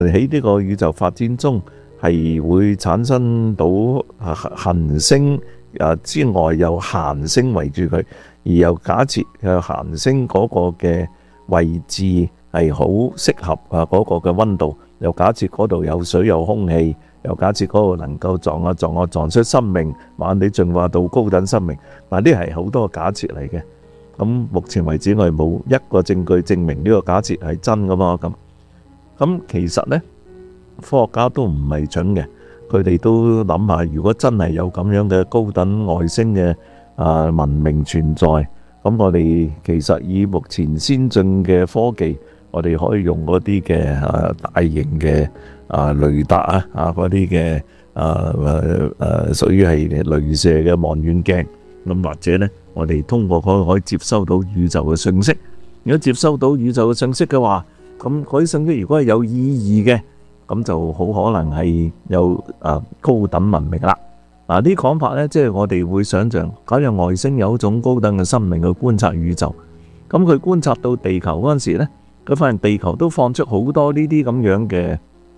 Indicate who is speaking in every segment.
Speaker 1: 喺呢個宇宙發展中係會產生到行星之外有行星圍住佢，而又假設行星嗰個嘅位置係好適合嗰個嘅溫度，又假設嗰度有水有空氣，又假設嗰度能夠撞出生命，慢啲進化到高等生命。嗱，呢係好多假設嚟嘅。咁目前為止我哋冇一個證據證明呢個假設係真噶嘛。咁其實呢，科學家都唔係蠢嘅，佢哋都諗下，如果真係有咁樣嘅高等外星嘅文明存在，咁我哋其實以目前先進嘅科技，我哋可以用嗰啲嘅大型嘅雷達嗰啲嘅屬於係雷射嘅望遠鏡，咁或者呢，我哋通過可以接收到宇宙嘅信息。如果接收到宇宙嘅信息嘅話，咁嗰啲信息如果係有意義嘅，咁就好可能係有高等文明啦。呢啲講法呢，即係我哋會想象，假如外星有一種高等嘅生命去觀察宇宙，咁佢觀察到地球嗰陣時呢，佢發現地球都放出好多呢啲咁樣嘅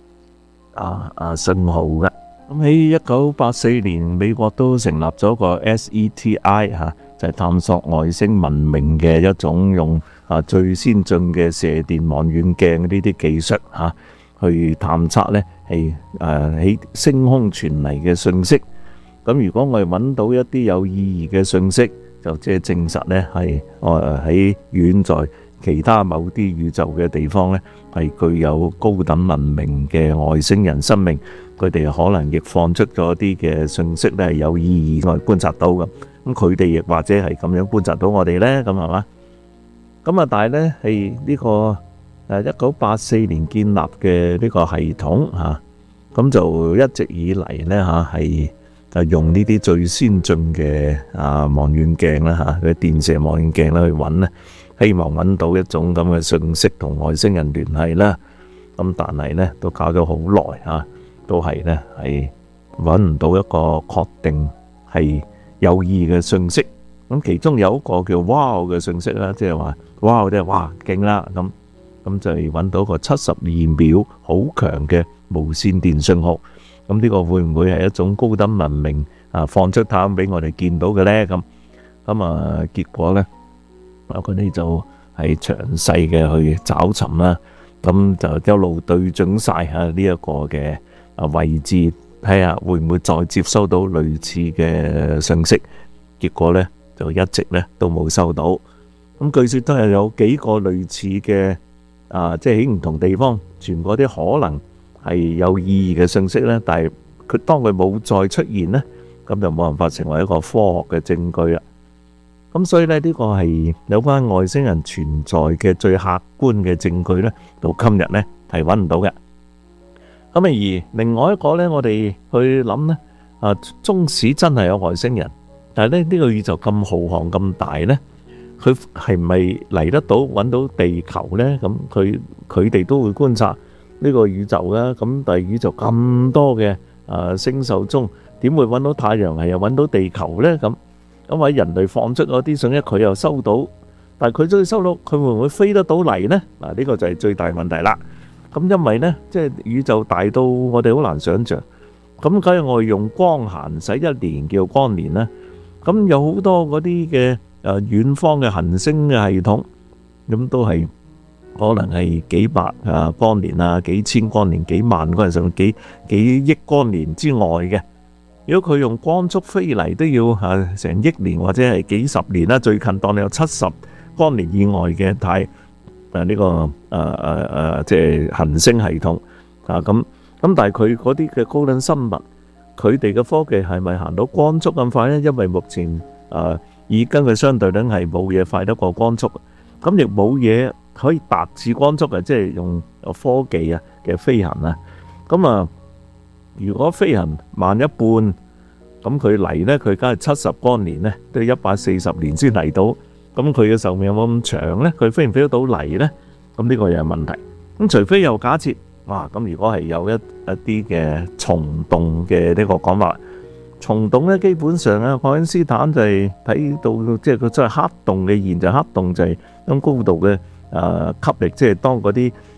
Speaker 1: 信號嘅。咁喺1984年，美國都成立咗個 SETI 就係探索外星文明嘅一種用最先進嘅射電望遠鏡呢啲技術去探測呢係喺星空傳嚟嘅信息。咁如果我哋揾到一啲有意義嘅信息，就即係證實呢係喺遠在其他某啲宇宙嘅地方呢係具有高等文明嘅外星人生命，佢哋可能亦放出咗啲嘅信息呢係有意義，我哋觀察到嘅。咁佢哋亦或者係咁樣觀察到我哋呢，咁係嘛？咁但係呢係呢個1984年建立嘅呢個系統咁就一直以嚟呢係用呢啲最先進嘅望遠鏡啦佢電射望遠鏡啦去揾呢，希望揾到一種咁嘅信息同外星人聯繫啦。咁但係呢都搞咗好耐都係呢係揾唔到一個確定係有意義嘅信息。咁其中有一個叫 wow 嘅信息啦，即係話 wow 即係哇勁啦，咁就係揾到個72秒好強嘅無線電信號。咁呢個會唔會係一種高等文明放出太陽俾我哋見到嘅呢？咁結果呢，佢哋就係詳細嘅去找尋啦。咁就一路對準晒呢一個嘅位置，睇下會唔會再接收到類似嘅信息。結果呢，就一直呢都冇收到。咁據說都係有幾個類似嘅即係喺唔同地方傳過啲可能係有意義嘅信息呢，但係當佢冇再出現呢，咁就冇辦法成為一個科學嘅證據啦。咁所以呢，呢個係有關外星人存在嘅最客觀嘅證據呢，到今日呢係揾唔到嘅。咁而另外一個呢，我哋去諗呢，縱使真係有外星人，但係呢，呢個宇宙咁浩瀚咁大呢，佢係咪嚟得到揾到地球呢？咁佢哋都會觀察呢個宇宙啦。咁但係宇宙咁多嘅星宿中，點會揾到太陽系又揾到地球呢？咁喺人類放出嗰啲信息，佢又收到，但係佢都收到，佢會唔會飛得到嚟呢？嗱，呢個就係最大問題啦。咁因為呢，即係宇宙大到我哋好難想像。咁假如我哋用光行使一年叫光年呢，咁有好多嗰啲嘅遠方嘅行星嘅系統，咁都係可能係幾百光年幾千光年、幾萬光年，甚至幾億光年之外嘅。如果佢用光速飛嚟，都要成億年或者係幾十年啦。最近當你有70光年以外嘅呢個即係行星系統咁，但係佢嗰啲嘅高等生物，佢哋嘅科技係咪行到光速咁快呢？因為目前以根據相對論係冇嘢快得過光速，咁亦冇嘢可以達至光速嘅，即係用科技嘅飛行咁如果飛行慢一半，咁佢嚟呢，佢梗係70光年呢，都要140年先嚟到。咁佢嘅壽命有冇咁長呢？佢飛唔飛得到嚟呢？咁呢個又係問題。咁除非又假設，咁如果係有一啲嘅蟲洞嘅呢個講法，蟲洞呢基本上愛因斯坦就係睇到，即係佢真係黑洞嘅現象。黑洞就係咁高度嘅吸力，即係當嗰啲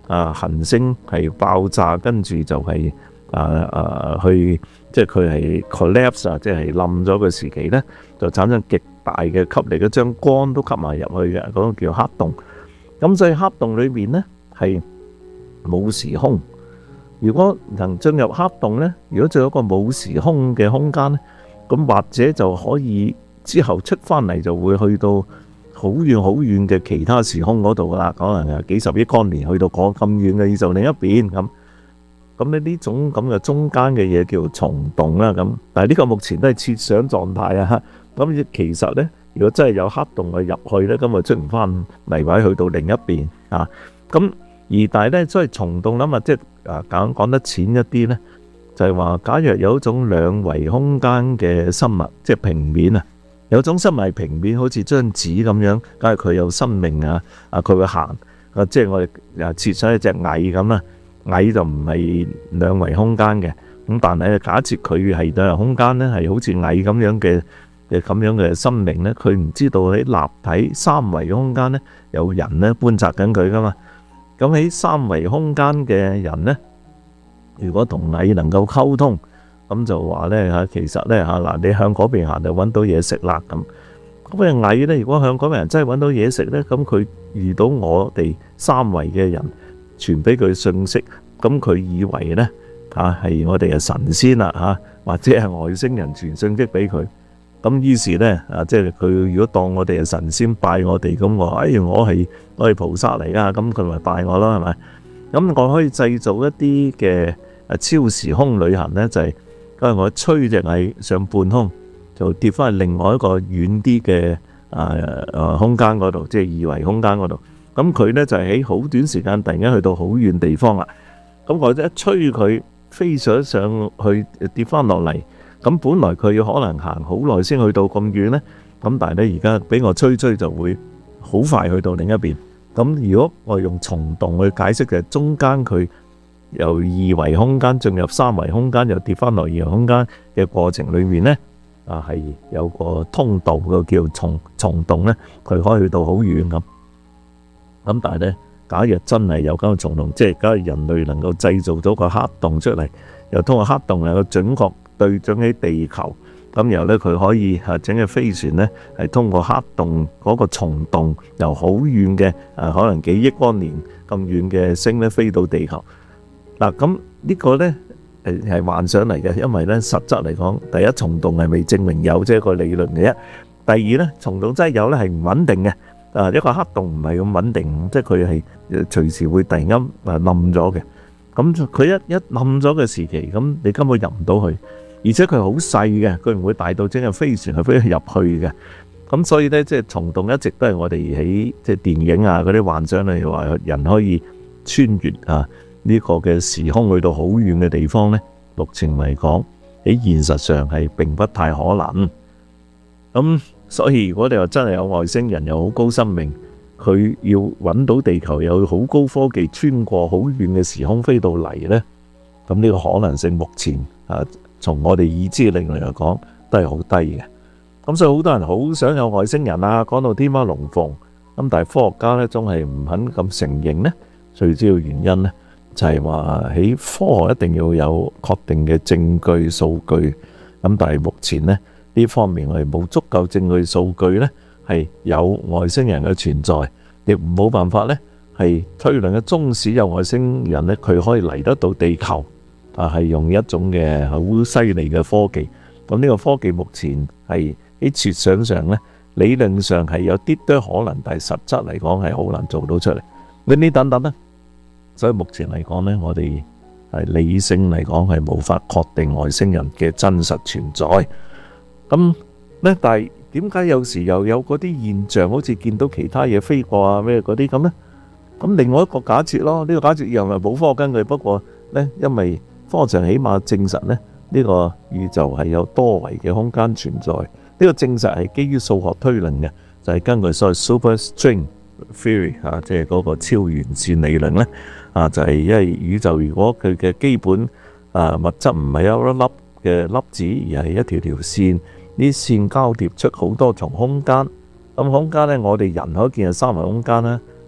Speaker 1: 行星係爆炸，跟住就係去即係佢係 collapse 啊，即係冧咗嘅時期呢，就產生極大嘅吸力，將光都吸埋入去嘅，嗰個叫黑洞。咁所以黑洞裏面呢係冇時空。如果能進入黑洞呢，如果做一個冇時空嘅空間呢，咁或者就可以之後出翻嚟，就會去到好遠好遠嘅其他時空嗰度啦，可能有幾十億光年去到咁遠嘅宇宙另一邊咁。咁咧呢種咁嘅中間嘅嘢叫蟲洞啦。咁但係呢個目前都係設想狀態啊。咁其實呢，如果真係有黑洞去入去呢，咁啊出唔翻嚟，或者去到另一邊啊。咁但係呢，所以蟲洞啦嘛，即係講得淺一啲呢，就係話假若有一種兩維空間嘅生物，即係平面啊，有種生物係平面，好似張紙咁樣，假如佢有生命啊，佢會行即係我哋設想一隻蟻咁啦，蟻就唔係兩維空間嘅，咁但係假設佢係兩維空間呢，係好似蟻咁樣嘅生命呢，佢唔知道喺立體三維空間呢，有人呢觀察緊佢噶嘛。咁喺三維空間嘅人呢，如果同蟻能夠溝通，咁就話呢，其實呢，嗱，你向嗰邊行就揾到嘢食啦咁。咁嘅蟻呢，如果向嗰邊人真係揾到嘢食呢，咁佢遇到我哋三維嘅人傳俾佢信息，咁佢以為呢係我哋係神仙啦或者係外星人傳信息俾佢。咁於是呢，即係佢如果當我哋係神仙拜我哋咁，我係菩薩嚟噶，咁佢咪拜我咯，係咪？咁我可以製造一啲嘅超時空旅行呢，就係因為我吹隻蟻上半空，就跌翻去另外一個遠啲嘅空間嗰度，即係二維空間嗰度。咁佢呢就係喺好短時間突然間去到好遠地方啦。咁我一吹佢飛上去跌翻落嚟。咁本來佢要可能行好耐先去到咁遠呢，咁但係呢而家俾我吹就會好快去到另一邊。咁如果我用蟲洞去解釋，就係中間佢由二維空間進入三維空間，又跌翻落二維空間嘅過程裏面呢，係有個通道嘅叫蟲洞呢，佢可以去到好遠咁。咁但係呢，假如真係有咁嘅蟲洞，即係假如人類能夠製造咗個黑洞出嚟，又通過黑洞能夠準確對準喺地球，咁然後咧佢可以整嘅飛船呢，係通過黑洞嗰個蟲洞，由好遠嘅可能幾億光年咁遠嘅星咧飛到地球。嗱，咁呢個呢係幻想嚟嘅，因為呢實質嚟講，第一蟲洞係未證明有，即係個理論嘅啫。第二呢，蟲洞真係有呢係唔穩定嘅。一個黑洞唔係咁穩定，即係佢係隨時會突然間冧咗嘅。咁佢一冧咗嘅時期，咁你根本入唔到去。而且佢好細嘅，佢唔會大到真係飛船係飛入去嘅。咁所以呢，即係蟲洞一直都係我哋喺即係電影嗰啲幻想嚟話，人可以穿越呢個嘅時空去到好遠嘅地方呢。目前嚟講，喺現實上係並不太可能。咁所以如果你話真係有外星人有好高生命，佢要揾到地球有好高科技，穿過好遠嘅時空飛到嚟呢，咁呢個可能性目前從我哋已知嘅理論嚟講都係好低嘅。咁所以好多人好想有外星人講到天花龍鳳，咁但係科學家呢，總係唔肯咁承認呢。最主要原因呢，就係話喺科學一定要有確定嘅證據數據，咁但係目前呢方面我哋冇足夠證據數據呢，係有外星人嘅存在，亦冇辦法呢係推論嘅。縱使有外星人呢，佢可以嚟得到地球。係用一種嘅好犀利嘅科技，咁呢個科技目前係喺設想上呢，理論上係有啲多可能，但係實質嚟講係好難做到出嚟。呢等等呢，所以目前嚟講呢，我哋係理性嚟講係無法確定外星人嘅真實存在。咁呢，但係點解有時又有嗰啲現象，好似見到其他嘢飛過咩嗰啲咁呢？咁另外一個假設咯，呢個假設又係冇科學根據，不過呢，因為科學上起碼證實呢個宇宙係有多維嘅空間存在。呢個證實係基於數學推論嘅，就係根據所謂 superstring theory 即係嗰個超弦線理論呢，就係因為宇宙如果佢嘅基本物質唔係有一粒嘅粒子，而係一條條線，呢線交疊出好多重空間。咁空間呢，我哋人可見係三維空間啦，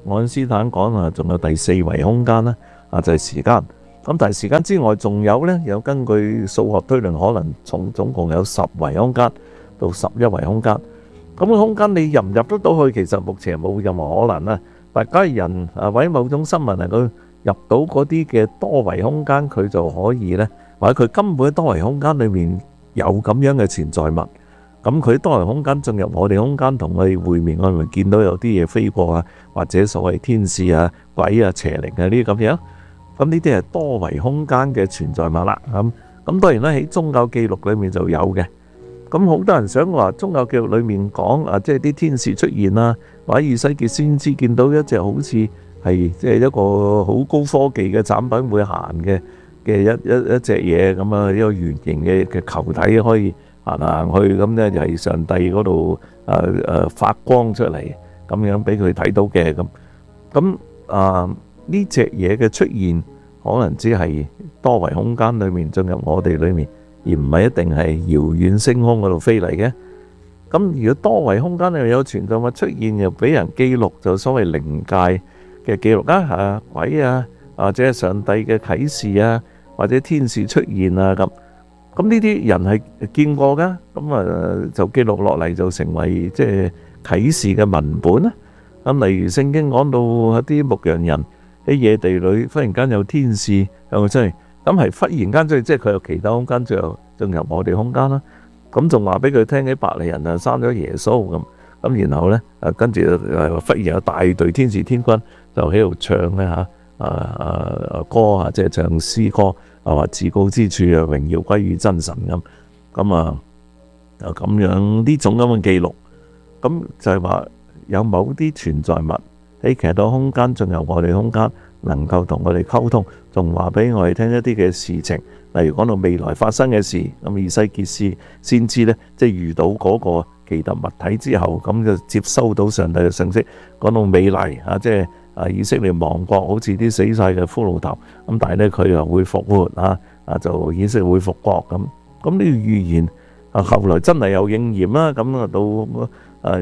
Speaker 1: 愛因斯坦講啊，仲有第四維空間啦，就係時間。咁但係時間之外，仲有呢，有根據數學推論，可能總共有10維空間到11維空間。咁個空間你入唔入得到去，其實目前冇任何可能啦。但係假如人或者某種生物能夠入到嗰啲嘅多維空間，佢就可以呢，或者佢根本喺多維空間裏面有咁樣嘅存在物。咁佢多維空間進入我哋空間同我哋會面，我哋見到有啲嘢飛過啊，或者所謂天使啊、鬼啊、邪靈啊呢啲咁樣。咁呢啲係多維空間嘅存在物啦。咁當然啦，喺宗教記錄裏面就有嘅。咁好多人想話宗教記錄裏面講即係啲天使出現啦，或者以西結先知見到一隻好似係即係一個好高科技嘅產品會行嘅一隻嘢咁啊，一個圓形嘅球體可以行去，咁呢就係上帝嗰度發光出嚟，咁樣俾佢睇到嘅。咁呢隻嘢嘅出現，可能只係多維空間裏面進入我哋裏面，而唔係一定係遙遠星空嗰度飛嚟嘅。咁如果多維空間裏面有存在物出現，又俾人記錄，就所謂靈界嘅記錄啦，鬼啊，或者係上帝嘅啟示啊，或者天使出現啊咁。咁呢啲人係見過噶，咁就記錄落嚟，就成為即係啟示嘅文本啦。咁例如聖經講到一啲牧羊人喺野地裏，忽然間有天使向佢出嚟，咁係忽然間出嚟，即係佢有其他空間進入我哋空間啦。咁仲話俾佢聽，喺伯利恆生咗耶穌咁，然後呢，跟住忽然有大隊天使天軍就喺度唱呢歌啊，即係唱詩歌話至高之處榮耀歸於真神咁咁樣呢種咁嘅記錄，咁就係話有某啲存在物喺其他空間進入我哋空間，能夠同我哋溝通，仲話俾我哋聽一啲嘅事情，例如講到未來發生嘅事。咁以西結先知呢，即係遇到嗰個奇特物體之後，咁就接收到上帝嘅信息，講到未來即係以色列亡國，好似啲死晒嘅骷髏頭，咁但係呢，佢又會復活就以色列會復國咁。咁呢個預言後來真係有應驗啦。咁到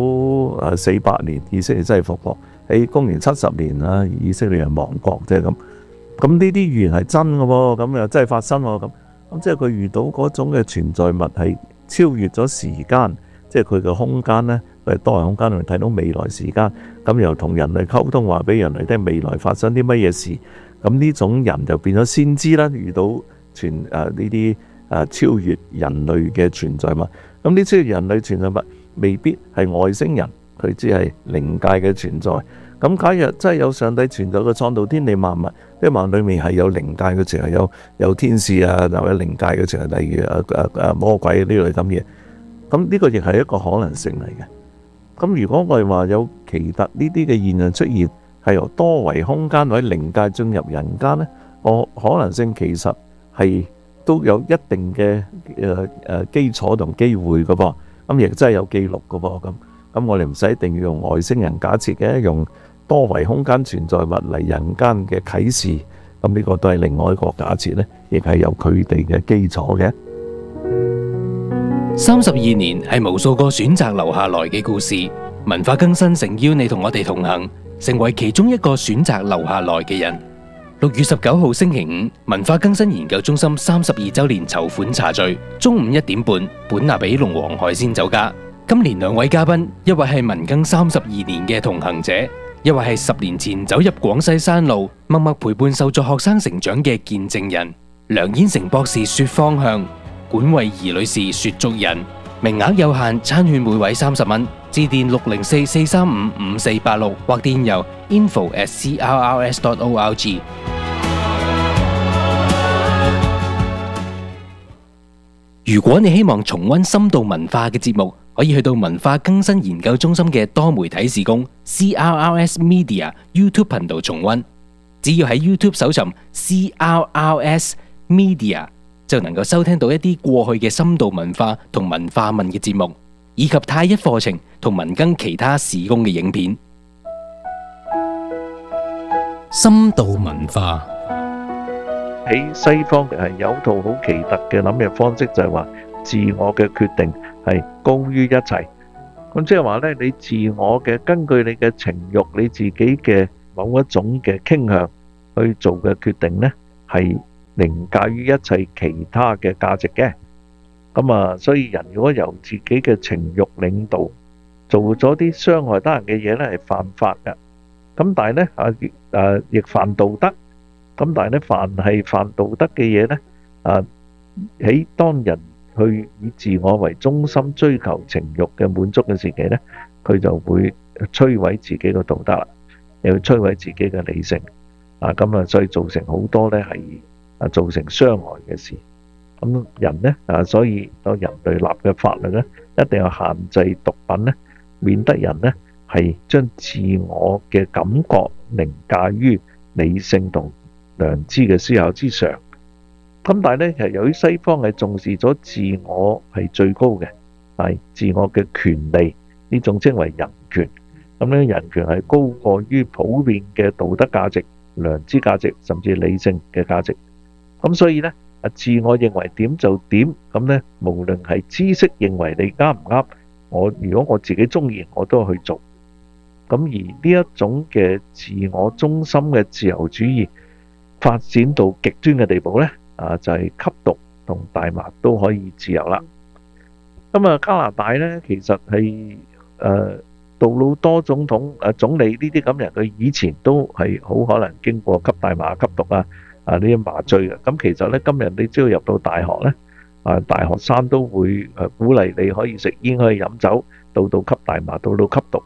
Speaker 1: 1948年，以色列真係復國。喺公元70年以色列人亡國，即係咁。咁呢啲預言係真嘅喎，咁又真係發生喎，咁即係佢遇到嗰種嘅存在物係超越咗時間，即係佢嘅空間呢，佢係多維空間裏面睇到未來時間，咁又同人類溝通，話俾人類聽未來發生啲乜嘢事。咁呢種人就變咗先知啦，遇到呢啲超越人類嘅存在物。咁呢超越人類存在物未必係外星人，佢只係靈界嘅存在。咁假若真係有上帝存在嘅創造天地萬物，即係萬物裏面係有靈界嘅存在，有天使又有靈界嘅存在，例如魔鬼呢類咁嘢。咁呢個亦係一個可能性嚟嘅。咁如果我哋話有奇特呢啲嘅現象出現，係由多維空間或者靈界進入人間呢，可能性其實係都有一定嘅基礎同機會嘅噃。咁亦真係有記錄嘅噃。咁我哋唔使一定要用外星人假設嘅，用多維空間存在物嚟人間嘅啟示。咁呢個都係另外一個假設呢，亦係有佢哋嘅基礎嘅。
Speaker 2: 32年係無數個選擇留下來嘅故事，文化更新誠邀你同我哋同行，成為其中一個選擇留下來嘅人。6月19號星期五，文化更新研究中心32周年籌款茶聚，中午1點半，本拿比龍王海鮮酒家。今年2位嘉賓，一位係文更32年嘅同行者，一位係10年前走入廣西山路，默默陪伴受助學生成長嘅見證人。梁燕成博士說方向，管慧儀女士說足印。名額有限，餐券每位30蚊。致電604-435-5486或電郵 info@crrs.org。如果你希望重溫深度文化嘅節目，可以去到文化更新研究中心嘅多媒體事工 CRRS Media YouTube 頻道重溫。只要喺 YouTube 搜尋 CRRS Media， 就能夠收聽到一啲過去嘅深度文化同文化問嘅節目，以及太一課程同文更其他事工嘅影片。深度文化
Speaker 1: 喺西方係有套好奇特嘅諗嘅方式，就係話自我嘅決定係高於一切。 咁即係話呢，你自我嘅根據你嘅情慾，你自己嘅某一種嘅傾向去做嘅決定呢，係凌駕於一切其他嘅價值嘅。咁啊，所以人如果由自己嘅情慾領導，做咗啲傷害他人嘅嘢呢，係犯法㗎。咁但係呢，亦犯道德。咁但係呢，凡係犯道德嘅嘢呢，喺當人去以自我為中心追求情慾嘅滿足嘅時期呢，佢就會摧毀自己嘅道德啦，又會摧毀自己嘅理性。咁所以造成好多呢係造成傷害嘅事。咁人呢，所以個人類立嘅法律呢，一定要限制毒品呢，免得人呢係將自我嘅感覺凌駕於理性同良知嘅思考之上。咁但係呢，其實由於西方係重視咗自我係最高嘅，係自我嘅權利，呢種稱為人權。咁呢，人權係高過於普遍嘅道德價值、良知價值，甚至理性嘅價值。咁所以呢，自我認為點就點。咁呢，無論係知識認為你啱唔啱，如果我自己中意，我都去做。咁而呢一種嘅自我中心嘅自由主義發展到極端嘅地步呢，就係吸毒同大麻都可以自由啦。咁加拿大呢，其實係杜魯多總統總理呢啲咁人，佢以前都係好可能經過吸大麻、吸毒呢啲麻醉嘅。咁其實呢，今日你只要入到大學呢，大學生都會鼓勵你可以食煙、可以飲酒，到吸大麻，到吸毒。